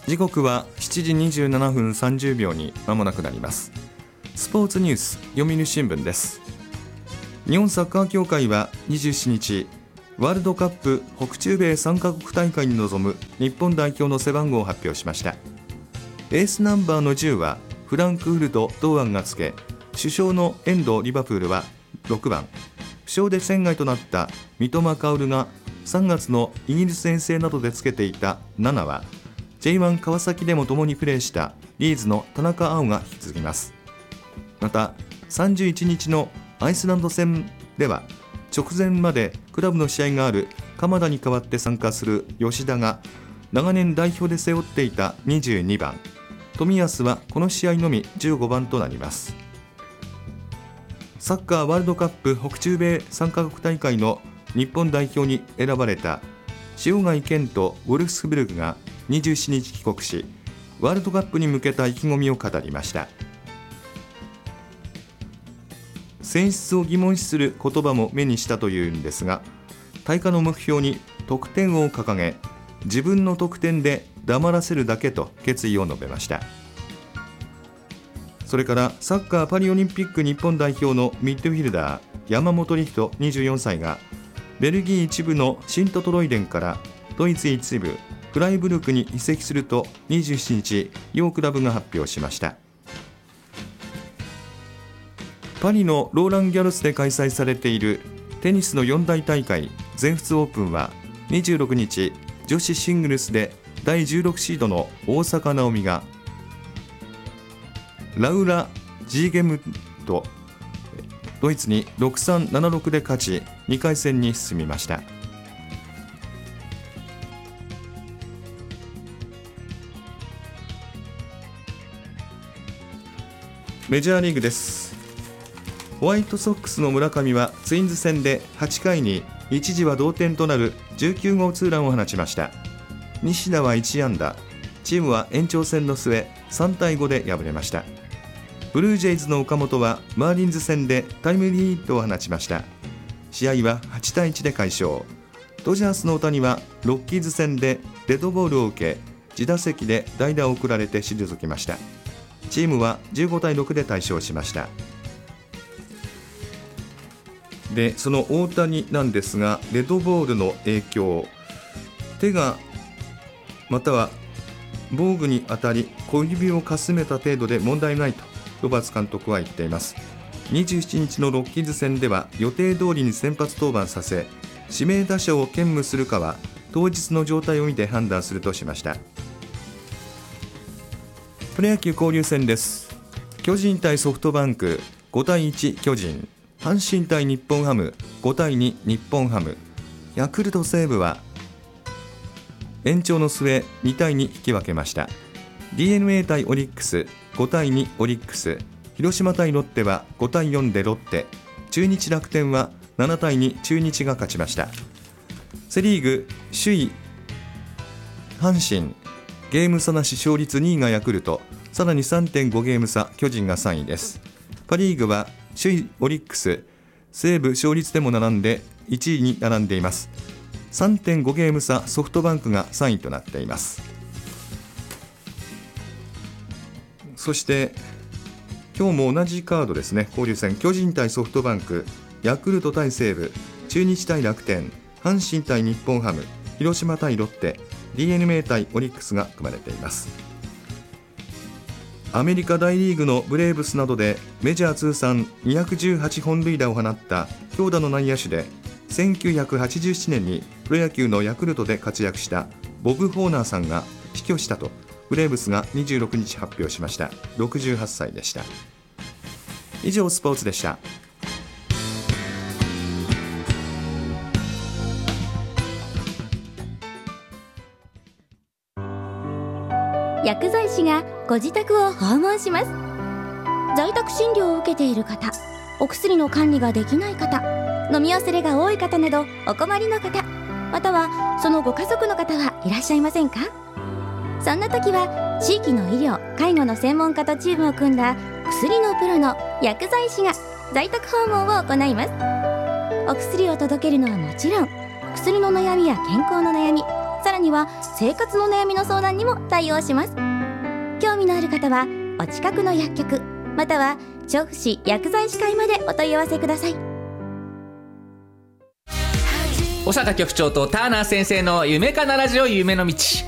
時刻は7時27分30秒に間もなくなります。スポーツニュース読売新聞です。日本サッカー協会は27日、ワールドカップ北中米3カ国大会に臨む日本代表の背番号を発表しました。エースナンバーの10はフランクフルト堂安がつけ、主将の遠藤リバプールは6番、負傷で戦外となった三笘薫が3月のイギリス遠征などでつけていた7はJ1 川崎でも共にプレーしたリーズの田中碧が引き継ぎます。また31日のアイスランド戦では直前までクラブの試合がある鎌田に代わって参加する吉田が長年代表で背負っていた22番、冨安はこの試合のみ15番となります。サッカーワールドカップ北中米3カ国大会の日本代表に選ばれた塩貝健とウォルフスブルクが27日帰国し、ワールドカップに向けた意気込みを語りました。選出を疑問視する言葉も目にしたというんですが、大会の目標に得点王を掲げ、自分の得点で黙らせるだけと決意を述べました。それからサッカーパリオリンピック日本代表のミッドフィルダー山本理人24歳がベルギー一部のシントトロイデンからドイツ一部フライブルクに移籍すると27日、両クラブが発表しました。パリのローランギャロスで開催されているテニスの四大大会全仏オープンは26日、女子シングルスで第16シードの大坂なおみがラウラ・ジーゲムとドイツに 6-3、7-6 で勝ち2回戦に進みました。メジャーリーグです。ホワイトソックスの村上はツインズ戦で8回に一時は同点となる19号ツーランを放ちました。西田は1安打、チームは延長戦の末3対5で敗れました。ブルージェイズの岡本はマーリンズ戦でタイムリーヒットを放ちました。試合は8対1で快勝。ドジャースの大谷はロッキーズ戦でデッドボールを受け、自打席で代打を送られて退きました。チームは15対6で大勝しました。で、その大谷なんですが、デッドボールの影響、手がまたは防具に当たり小指をかすめた程度で問題ないとロバーツ監督は言っています。27日のロッキーズ戦では予定通りに先発登板させ、指名打者を兼務するかは当日の状態を見て判断するとしました。プロ野球交流戦です。巨人対ソフトバンク5対1巨人、阪神対日本ハム5対2日本ハム、ヤクルト西武は延長の末2対2引き分けました。 DNA 対オリックス5対2オリックス、広島対ロッテは5対4でロッテ、中日楽天は7対2中日が勝ちました。セリーグ首位阪神、ゲーム差なし勝率2位がヤクルト、さらに 3.5 ゲーム差巨人が3位です。パリーグは首位オリックス、西武勝率でも並んで1位に並んでいます。 3.5 ゲーム差ソフトバンクが3位となっています。そして今日も同じカードですね。交流戦、巨人対ソフトバンク、ヤクルト対西武、中日対楽天、阪神対日本ハム、広島対ロッテ、 DNA 対オリックスが組まれています。アメリカ大リーグのブレーブスなどでメジャー通算218本塁打を放った強打の内野手で、1987年にプロ野球のヤクルトで活躍したボブ・ホーナーさんが死去したとブレーブスが26日発表しました。68歳でした。以上スポーツでした。 薬剤師がご自宅を訪問します。在宅診療を受けている方、お薬の管理ができない方、飲み忘れが多い方などお困りの方、またはそのご家族の方はいらっしゃいませんか？そんな時は地域の医療・介護の専門家とチームを組んだ薬のプロの薬剤師が在宅訪問を行います。お薬を届けるのはもちろん、薬の悩みや健康の悩み、さらには生活の悩みの相談にも対応します。興味のある方はお近くの薬局または調布市薬剤師会までお問い合わせください。 小坂局長とターナー先生の夢かなラジオ夢の道。